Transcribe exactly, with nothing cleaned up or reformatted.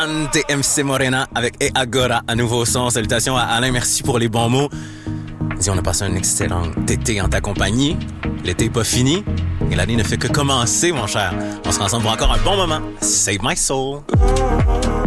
Adelante M C Morena avec E Agora, un nouveau son. Salutations à Alain, merci pour les bons mots. Dis, on a passé un excellent été en ta compagnie. L'été n'est pas fini et l'année ne fait que commencer, mon cher. On se rend ensemble pour encore un bon moment. Save my soul.